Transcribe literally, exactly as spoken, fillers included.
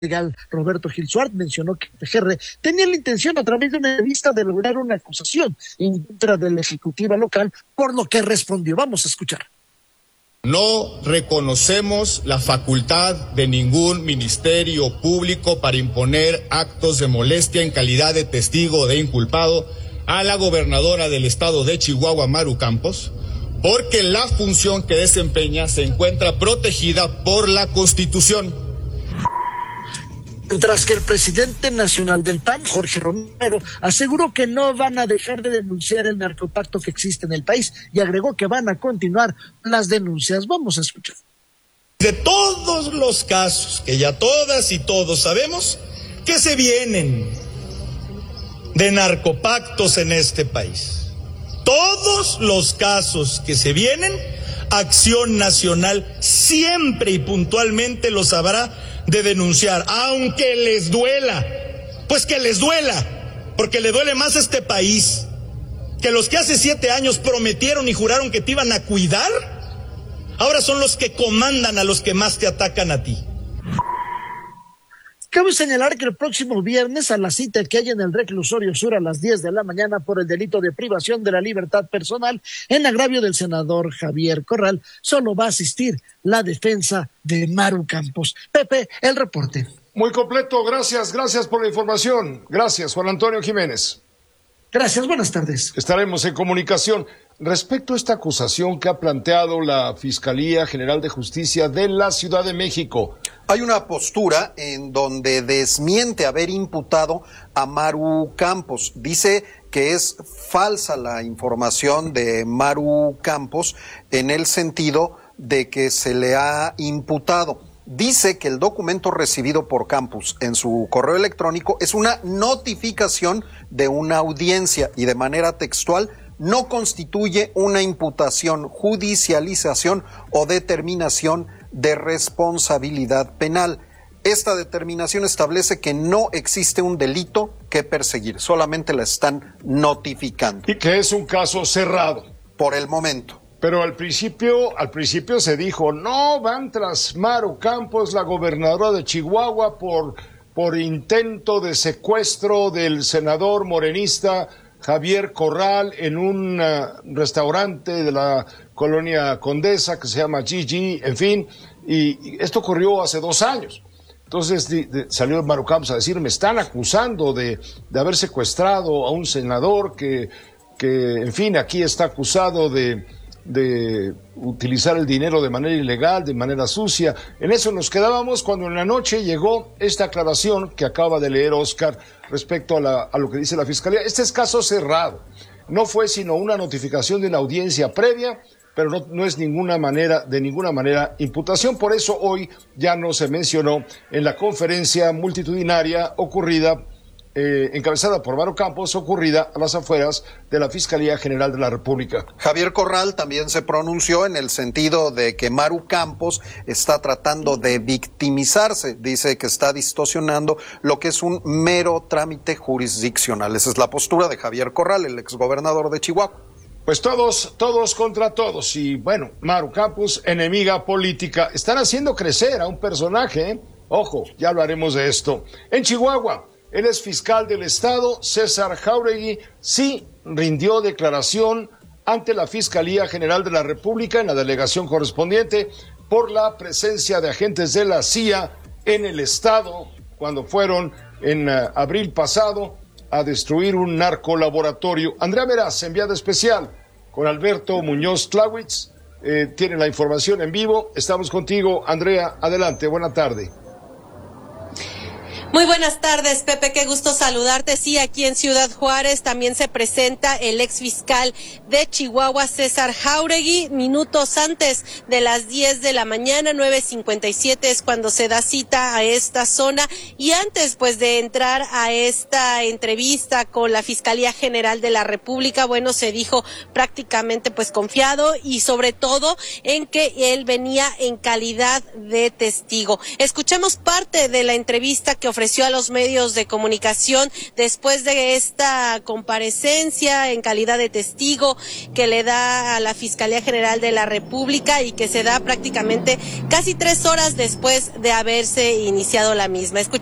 legal Roberto Gil Suárez mencionó que P G R tenía la intención a través de una entrevista de lograr una acusación en contra de la ejecutiva local, por lo que respondió. Vamos a escuchar. No reconocemos la facultad de ningún ministerio público para imponer actos de molestia en calidad de testigo o de inculpado a la gobernadora del estado de Chihuahua, Maru Campos, porque la función que desempeña se encuentra protegida por la Constitución. Mientras que el presidente nacional del P A N, Jorge Romero, aseguró que no van a dejar de denunciar el narcopacto que existe en el país y agregó que van a continuar las denuncias. Vamos a escuchar. De todos los casos que ya todas y todos sabemos que se vienen de narcopactos en este país, todos los casos que se vienen, Acción Nacional siempre y puntualmente los sabrá de denunciar, aunque les duela, pues que les duela, porque le duele más a este país, que los que hace siete años prometieron y juraron que te iban a cuidar, ahora son los que comandan a los que más te atacan a ti. Cabe señalar que el próximo viernes, a la cita que hay en el Reclusorio Sur a las diez de la mañana por el delito de privación de la libertad personal en agravio del senador Javier Corral, solo va a asistir la defensa de Maru Campos. Pepe, el reporte. Muy completo, gracias, gracias por la información. Gracias, Juan Antonio Jiménez. Gracias, buenas tardes. Estaremos en comunicación. Respecto a esta acusación que ha planteado la Fiscalía General de Justicia de la Ciudad de México, hay una postura en donde desmiente haber imputado a Maru Campos. Dice que es falsa la información de Maru Campos en el sentido de que se le ha imputado. Dice que el documento recibido por Campos en su correo electrónico es una notificación de una audiencia y de manera textual no constituye una imputación, judicialización o determinación de responsabilidad penal. Esta determinación establece que no existe un delito que perseguir, solamente la están notificando. Y que es un caso cerrado. Por el momento. Pero al principio, al principio se dijo, no, van tras Maru Campos, la gobernadora de Chihuahua, por, por intento de secuestro del senador morenista Javier Corral en un uh, restaurante de la colonia Condesa que se llama Gigi, en fin, y, y esto ocurrió hace dos años. Entonces de, de, salió Maru Campos a decir, me están acusando de, de haber secuestrado a un senador que, que, en fin, aquí está acusado de, de utilizar el dinero de manera ilegal, de manera sucia. En eso nos quedábamos cuando en la noche llegó esta aclaración que acaba de leer Oscar respecto a, la, a lo que dice la Fiscalía. Este es caso cerrado. No fue sino una notificación de una audiencia previa, pero no, no es ninguna manera, de ninguna manera imputación. Por eso hoy ya no se mencionó en la conferencia multitudinaria ocurrida, eh, encabezada por Maru Campos, ocurrida a las afueras de la Fiscalía General de la República. Javier Corral también se pronunció en el sentido de que Maru Campos está tratando de victimizarse. Dice que está distorsionando lo que es un mero trámite jurisdiccional. Esa es la postura de Javier Corral, el exgobernador de Chihuahua. Pues todos, todos contra todos. Y bueno, Maru Campos, enemiga política. Están haciendo crecer a un personaje, ¿eh? Ojo, ya hablaremos de esto. En Chihuahua, el exfiscal del estado, César Jáuregui, sí rindió declaración ante la Fiscalía General de la República en la delegación correspondiente por la presencia de agentes de la C I A en el estado cuando fueron en uh, abril pasado a destruir un narcolaboratorio. Andrea Meraz, enviada especial, con Alberto Muñoz Tlawitz, eh, tiene la información en vivo. Estamos contigo, Andrea, adelante, buena tarde. Muy buenas tardes, Pepe, qué gusto saludarte. Sí, aquí en Ciudad Juárez también se presenta el ex fiscal de Chihuahua, César Jáuregui, minutos antes de las diez de la mañana, nueve cincuenta y siete es cuando se da cita a esta zona, y antes pues de entrar a esta entrevista con la Fiscalía General de la República, bueno, se dijo prácticamente pues confiado y sobre todo en que él venía en calidad de testigo. Escuchemos parte de la entrevista que ofreció ofreció a los medios de comunicación después de esta comparecencia en calidad de testigo que le da a la Fiscalía General de la República y que se da prácticamente casi tres horas después de haberse iniciado la misma. Escuchemos.